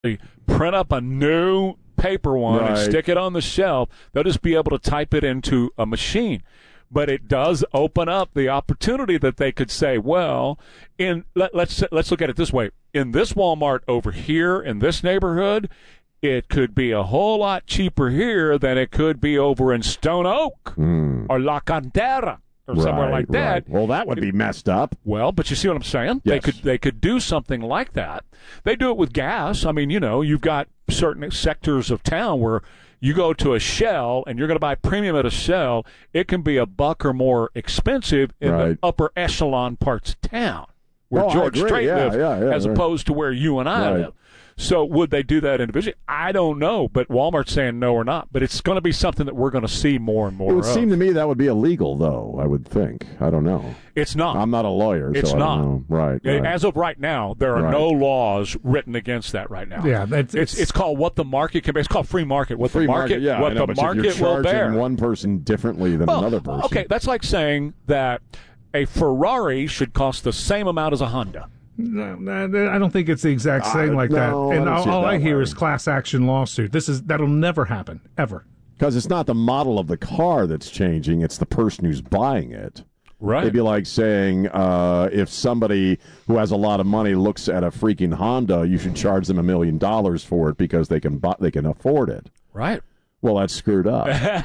print up a new paper one and Right. stick it on the shelf. They'll just be able to type it into a machine. But it does open up the opportunity that they could say, well, let's look at it this way. In this Walmart over here in this neighborhood, it could be a whole lot cheaper here than it could be over in Stone Oak or La Cantera or somewhere like that. Right. Well, that would be messed up. Well, but you see what I'm saying? Yes. They could do something like that. They do it with gas. I mean, you've got certain sectors of town where you go to a Shell and you're going to buy premium at a Shell, it can be $1 or more expensive in the upper echelon parts of town where George Strait lives, as opposed to where you and I live. So would they do that individually? I don't know, but Walmart's saying no or not. But it's going to be something that we're going to see more and more It would of. seem to me that would be illegal, though, I would think. I don't know. It's not. I'm not a lawyer, It's so not. I don't know. Right. As of right now, there are no laws written against that right now. Yeah, it's called what the market can bear. It's called free market. What free the market, yeah, what I know, the but if market you're will bear. charging one person differently than another person. Okay, that's like saying that a Ferrari should cost the same amount as a Honda. No, I don't think it's the exact same like that. And all I hear is class action lawsuit. That'll never happen, ever. Because it's not the model of the car that's changing, it's the person who's buying it. Right. It'd be like saying if somebody who has a lot of money looks at a freaking Honda, you should charge them $1 million for it because they can afford it. Right. Well, that's screwed up.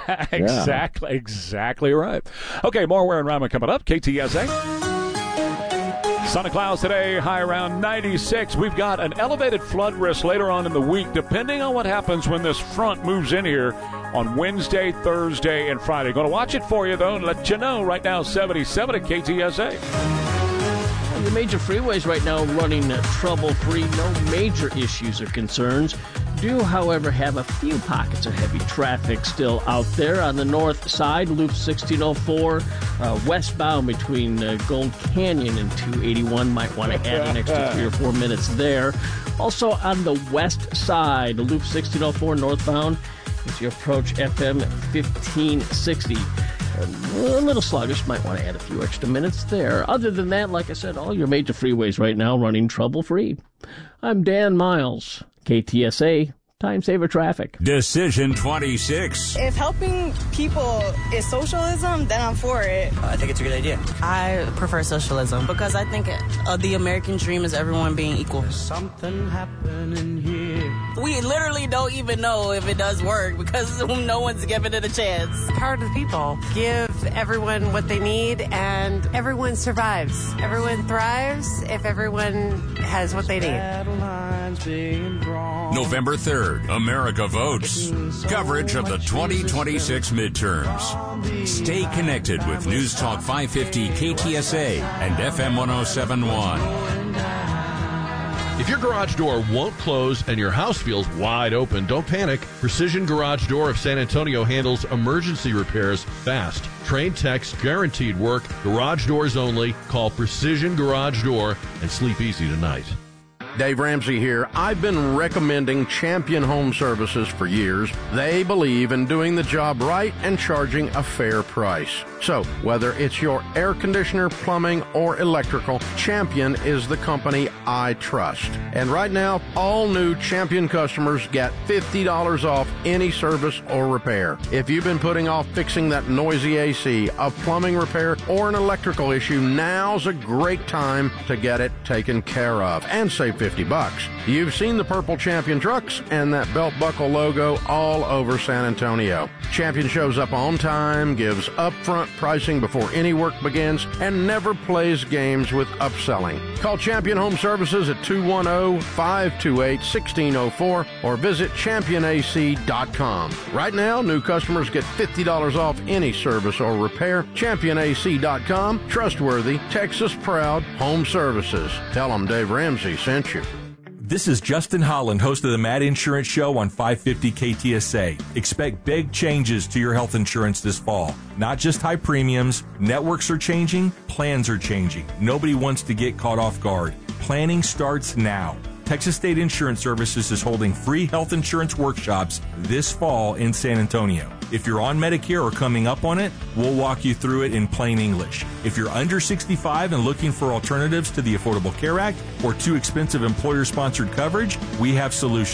Exactly right. Okay, more Ware and Ryman coming up. KTSA. Sunny clouds today, high around 96. We've got an elevated flood risk later on in the week, depending on what happens when this front moves in here on Wednesday, Thursday, and Friday. Going to watch it for you, though, and let you know. Right now, 77 at KTSA. The major freeways right now running trouble-free. No major issues or concerns. Do, however, have a few pockets of heavy traffic still out there. On the north side, Loop 1604, westbound between Gold Canyon and 281. Might want to add an extra 3 or 4 minutes there. Also on the west side, Loop 1604 northbound as you approach FM 1560. A little sluggish, might want to add a few extra minutes there. Other than that, like I said, all your major freeways right now running trouble-free. I'm Dan Miles, KTSA, Time Saver Traffic. Decision 26. If helping people is socialism, then I'm for it. I think it's a good idea. I prefer socialism because I think the American dream is everyone being equal. There's something happening here. We literally don't even know if it does work because no one's giving it a chance. Power to the people. Give everyone what they need and everyone survives. Everyone thrives if everyone has what they need. November 3rd, America votes. Coverage of the 2026 midterms. Stay connected with News Talk 550 KTSA and FM 1071. If your garage door won't close and your house feels wide open, don't panic. Precision Garage Door of San Antonio handles emergency repairs fast. Trained techs, guaranteed work, garage doors only. Call Precision Garage Door and sleep easy tonight. Dave Ramsey here. I've been recommending Champion Home Services for years. They believe in doing the job right and charging a fair price. So, whether it's your air conditioner, plumbing, or electrical, Champion is the company I trust. And right now, all new Champion customers get $50 off any service or repair. If you've been putting off fixing that noisy AC, a plumbing repair, or an electrical issue, now's a great time to get it taken care of and save $50. You've seen the purple Champion trucks and that belt buckle logo all over San Antonio. Champion shows up on time, gives upfront pricing before any work begins, and never plays games with upselling. Call Champion Home Services at 210-528-1604 or visit championac.com. Right now, new customers get $50 off any service or repair. championac.com. Trustworthy, Texas proud home services. Tell them Dave Ramsey sent you. This is Justin Holland, host of the Mad Insurance Show on 550 KTSA. Expect big changes to your health insurance this fall. Not just high premiums, networks are changing, plans are changing. Nobody wants to get caught off guard. Planning starts now. Texas State Insurance Services is holding free health insurance workshops this fall in San Antonio. If you're on Medicare or coming up on it, we'll walk you through it in plain English. If you're under 65 and looking for alternatives to the Affordable Care Act or too expensive employer-sponsored coverage, we have solutions.